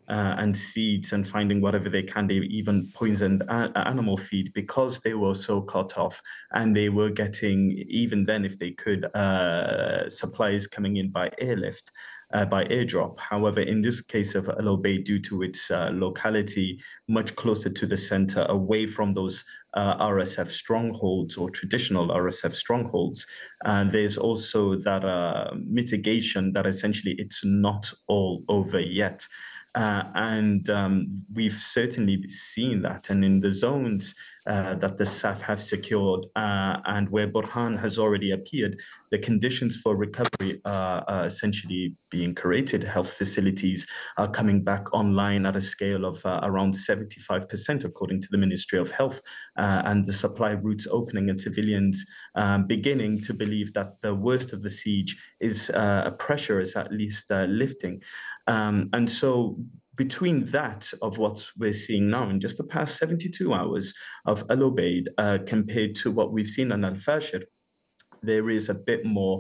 and seeds and finding whatever they can. They even poisoned animal feed because they were so cut off, and they were getting, even then, if they could, supplies coming in by airlift. By airdrop. However, in this case of El Obeid, due to its locality much closer to the center, away from those RSF strongholds or traditional RSF strongholds, there's also that mitigation that essentially it's not all over yet. And we've certainly seen that. And in the zones that the SAF have secured and where Burhan has already appeared, the conditions for recovery are essentially being created. Health facilities are coming back online at a scale of around 75%, according to the Ministry of Health, and the supply routes opening, and civilians beginning to believe that the worst of the siege is pressure is at least lifting. And so between that of what we're seeing now in just the past 72 hours of El Obeid compared to what we've seen in Al-Fashir, there is a bit more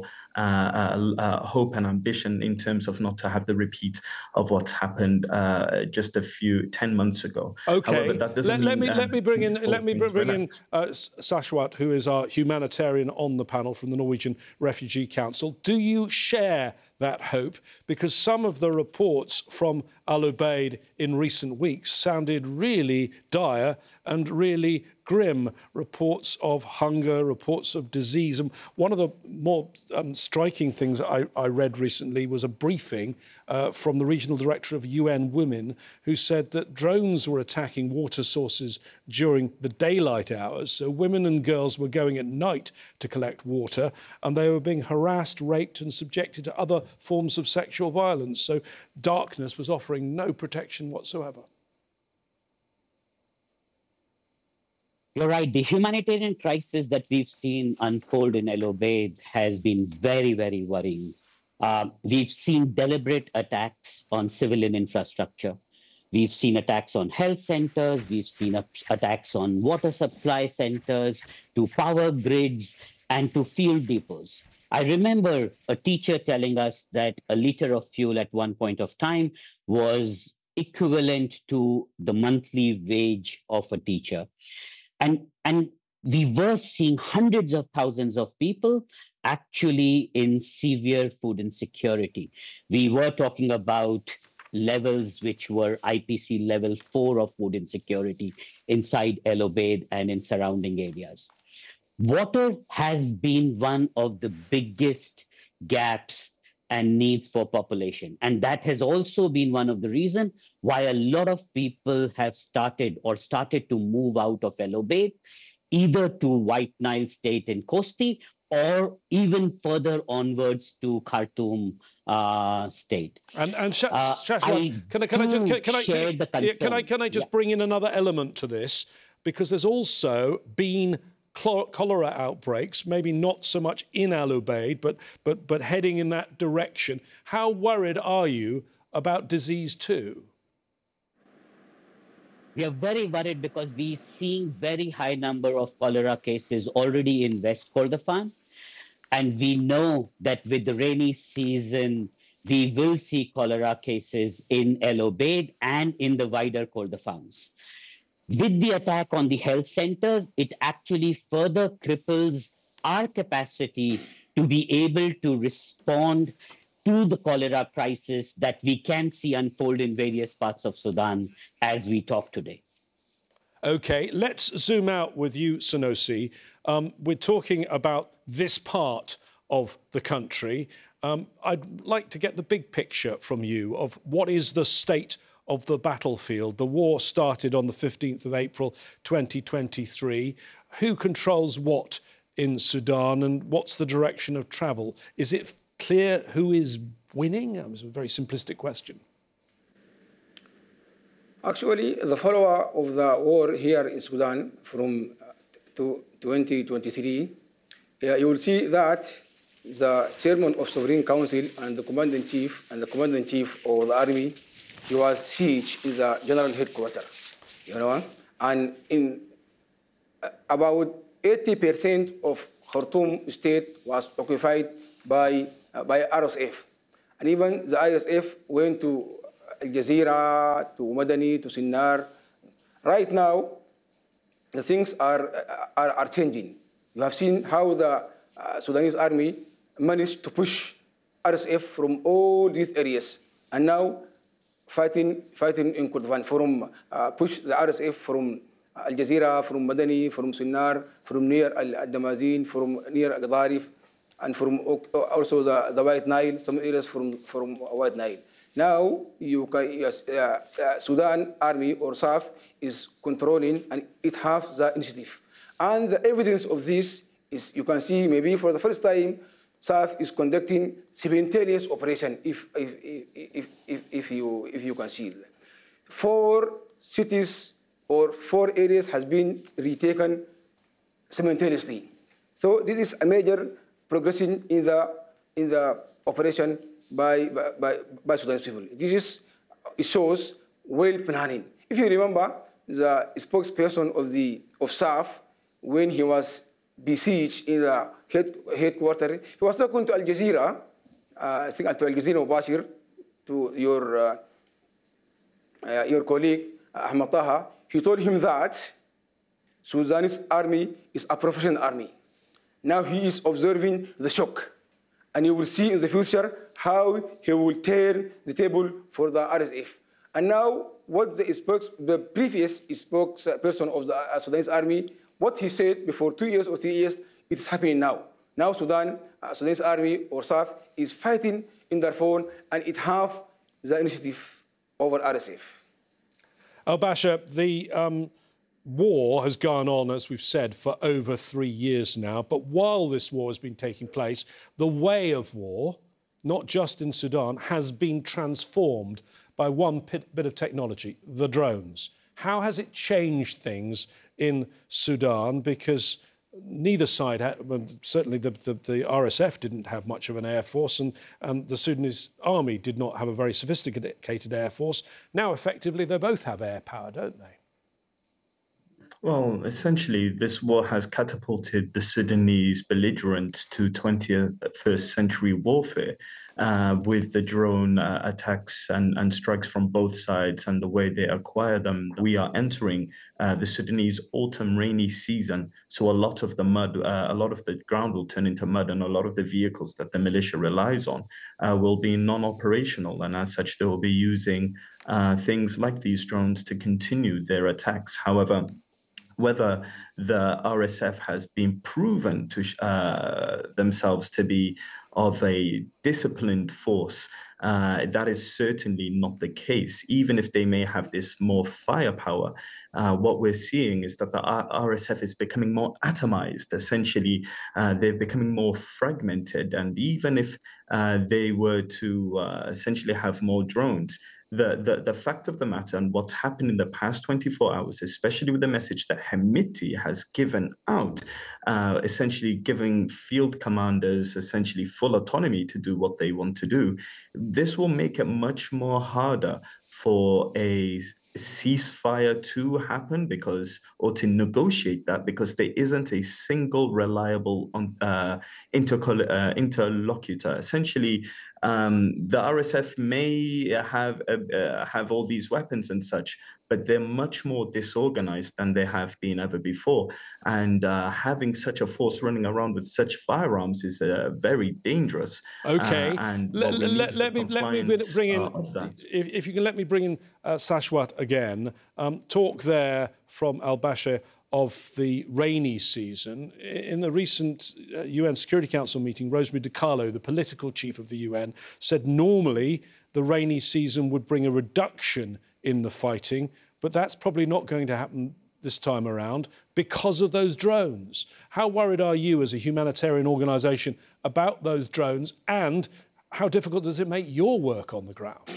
hope and ambition in terms of not to have the repeat of what's happened just 10 months ago. Okay, however, that doesn't let me bring in Shashwat, who is our humanitarian on the panel from the Norwegian Refugee Council. Do you share that hope? Because some of the reports from Al Obeid in recent weeks sounded really dire and really grim. Reports of hunger, reports of disease. And one of the more striking things I read recently was a briefing from the regional director of UN Women, who said that drones were attacking water sources during the daylight hours. So women and girls were going at night to collect water, and they were being harassed, raped and subjected to other forms of sexual violence. So darkness was offering no protection whatsoever. You're right. The humanitarian crisis that we've seen unfold in El Obeid has been very, very worrying. We've seen deliberate attacks on civilian infrastructure. We've seen attacks on health centers. We've seen attacks on water supply centers, to power grids, and to fuel depots. I remember a teacher telling us that a liter of fuel at one point of time was equivalent to the monthly wage of a teacher. And we were seeing hundreds of thousands of people actually in severe food insecurity. We were talking about levels which were IPC level 4 of food insecurity inside El Obeid and in surrounding areas. Water has been one of the biggest gaps and needs for population. And that has also been one of the reasons why a lot of people have started to move out of El Obeid, either to White Nile State in Kosti or even further onwards to Khartoum State. And Shashwat, can I just bring in another element to this? Because there's also been cholera outbreaks, maybe not so much in Al Obeid, but heading in that direction. How worried are you about disease too? We are very worried because we're seeing very high number of cholera cases already in West Kordofan. And we know that with the rainy season, we will see cholera cases in El Obeid and in the wider Kordofans. With the attack on the health centers, it actually further cripples our capacity to be able to respond to the cholera crisis that we can see unfold in various parts of Sudan as we talk today. OK, let's zoom out with you, Sanusi. We're talking about this part of the country. I'd like to get the big picture from you of what is the state of the battlefield. The war started on the 15th of April 2023. Who controls what in Sudan, and what's the direction of travel? Is it clear who is winning? That was a very simplistic question. Actually, the follower of the war here in Sudan from 2023, you will see that the chairman of Sovereign Council and the commander-in-chief of the army, he was siege in the general headquarters, and in about 80% of Khartoum state was occupied by RSF, and even the ISF went to Al Jazeera to Madani to Sinnar. Right now, the things are changing. You have seen how the Sudanese army managed to push RSF from all these areas, and now fighting in Kordofan, from push the RSF from Al Jazeera, from Madani, from Sinnar, from near Al Damazin, from near Al Ghadarif, and from also the White Nile, some areas from White Nile. Now, Sudan Army or SAF is controlling, and it has the initiative. And the evidence of this is, you can see maybe for the first time, SAF is conducting simultaneous operation, if you can see. 4 cities or 4 areas has been retaken simultaneously. So this is a major progression in the operation by Sudanese people. It shows well planning. If you remember, the spokesperson of SAF, when he was besieged in the headquarters, he was talking to Al Jazeera, I think to Al Jazeera Mubashir, to your colleague Ahmed Taha. He told him that Sudanese army is a professional army. Now he is observing the shock, and you will see in the future how he will turn the table for the RSF. And now, what the previous spokesperson of the Sudanese army, what he said before 2 years or 3 years, it is happening now. Now Sudanese army or SAF is fighting in Darfur, and it have the initiative over RSF. Al-Bashir, the war has gone on, as we've said, for over 3 years now. But while this war has been taking place, the way of war, not just in Sudan, has been transformed by one bit of technology, the drones. How has it changed things in Sudan? Because neither side, certainly the RSF didn't have much of an air force, and the Sudanese army did not have a very sophisticated air force. Now, effectively, they both have air power, don't they? Well, essentially, this war has catapulted the Sudanese belligerents to 21st century warfare with the drone attacks and strikes from both sides and the way they acquire them. We are entering the Sudanese autumn rainy season, so a lot of the mud, a lot of the ground will turn into mud, and a lot of the vehicles that the militia relies on will be non-operational, and as such, they will be using things like these drones to continue their attacks. However, whether the RSF has been proven to themselves to be of a disciplined force, that is certainly not the case. Even if they may have this more firepower, what we're seeing is that the RSF is becoming more atomized. Essentially, they're becoming more fragmented. And even if they were to essentially have more drones, the fact of the matter and what's happened in the past 24 hours, especially with the message that Hemeti has given out, essentially giving field commanders essentially full autonomy to do what they want to do, this will make it much more harder for a ceasefire to happen or to negotiate that, because there isn't a single reliable interlocutor. Essentially, the RSF may have all these weapons and such, but they're much more disorganized than they have been ever before. And having such a force running around with such firearms is very dangerous. Okay, and let me bring in, if you can let me bring in Shashwat again. Talk there from Al-Bashir of the rainy season. In the recent UN Security Council meeting, Rosemary DiCarlo, the political chief of the UN, said normally the rainy season would bring a reduction in the fighting, but that's probably not going to happen this time around because of those drones. How worried are you as a humanitarian organisation about those drones, and how difficult does it make your work on the ground?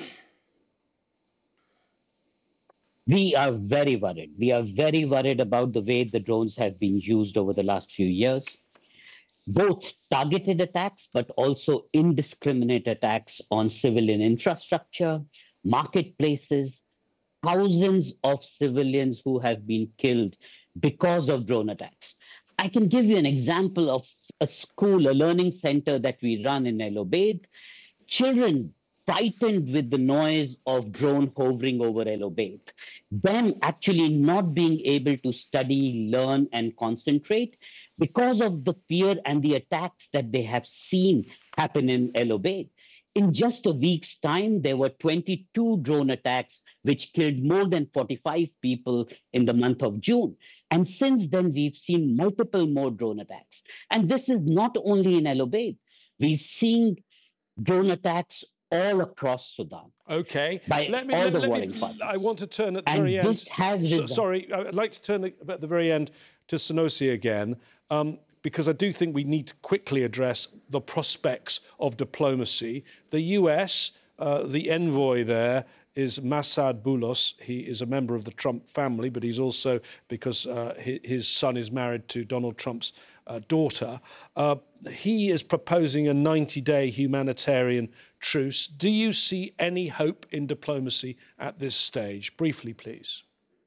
We are very worried. We are very worried about the way the drones have been used over the last few years. Both targeted attacks, but also indiscriminate attacks on civilian infrastructure, marketplaces, thousands of civilians who have been killed because of drone attacks. I can give you an example of a school, a learning center that we run in El Obeid. Children frightened with the noise of drone hovering over El Obeid, them actually not being able to study, learn, and concentrate because of the fear and the attacks that they have seen happen in El Obeid. In just a week's time, there were 22 drone attacks, which killed more than 45 people in the month of June. And since then, we've seen multiple more drone attacks. And this is not only in El Obeid. We're seeing drone attacks all across Sudan. Okay. I want to turn at the very end. Sorry, I'd like to turn at the very end to Sanusi again, because I do think we need to quickly address the prospects of diplomacy. The US, the envoy there is Massad Boulos. He is a member of the Trump family, but he's also, because his son is married to Donald Trump's daughter, he is proposing a 90-day humanitarian truce. Do you see any hope in diplomacy at this stage? Briefly, please.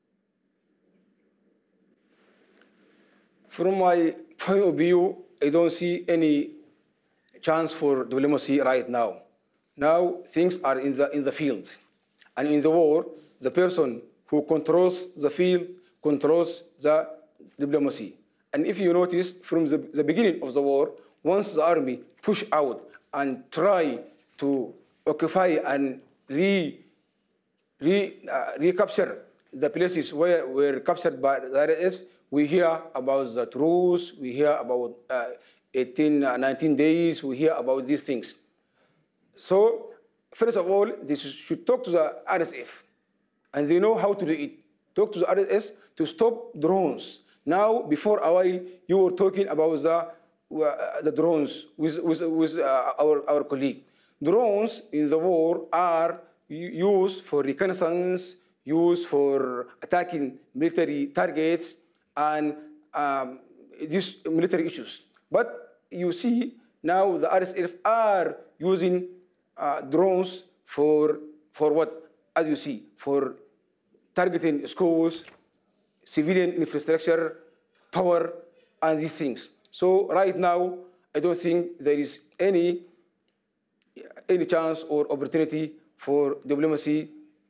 From my point of view, I don't see any chance for diplomacy right now. Now things are in the field. And in the war, the person who controls the field controls the diplomacy. And if you notice, from the beginning of the war, once the army push out and try to occupy and recapture the places where were captured by the RSF, we hear about the truce, we hear about 19 days, we hear about these things. So, first of all, they should talk to the RSF, and they know how to do it. Talk to the RSF to stop drones. Now, before a while, you were talking about the drones with our colleague. Drones in the war are used for reconnaissance, used for attacking military targets, and these military issues. But you see, now the RSF are using drones for what? As you see, for targeting schools, civilian infrastructure, power, and these things. So right now, I don't think there is any chance or opportunity for diplomacy.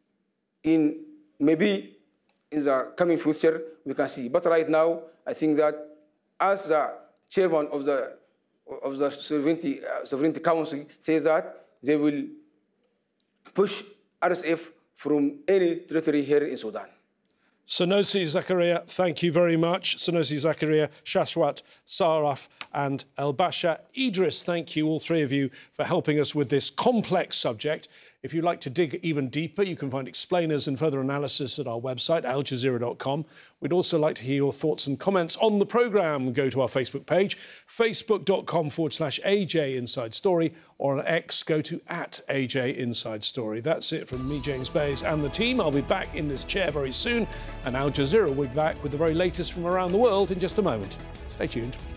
Maybe in the coming future we can see. But right now, I think that as the chairman of the Sovereignty Council says that they will push RSF from any territory here in Sudan. Sanusi Zakaria, thank you very much. Sanusi Zakaria, Shashwat Saraf and El-Basha Idris, thank you, all three of you, for helping us with this complex subject. If you'd like to dig even deeper, you can find explainers and further analysis at our website, aljazeera.com. We'd also like to hear your thoughts and comments on the programme. Go to our Facebook page, facebook.com/AJ Inside Story, or on X, go to @AJ Inside Story. That's it from me, James Bays, and the team. I'll be back in this chair very soon, and Al Jazeera will be back with the very latest from around the world in just a moment. Stay tuned.